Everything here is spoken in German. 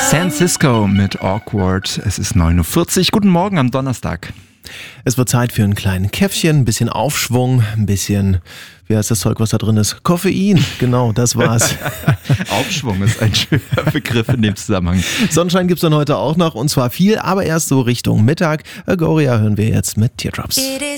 San Cisco mit Awkward. Es ist 9:40 Uhr. Guten Morgen am Donnerstag. Es wird Zeit für einen kleinen Käffchen, ein bisschen Aufschwung, ein bisschen, wie heißt das Zeug, was da drin ist? Koffein, genau, das war's. Aufschwung ist ein schöner Begriff in dem Zusammenhang. Sonnenschein gibt's dann heute auch noch und zwar viel, aber erst so Richtung Mittag. Agoria hören wir jetzt mit Teardrops.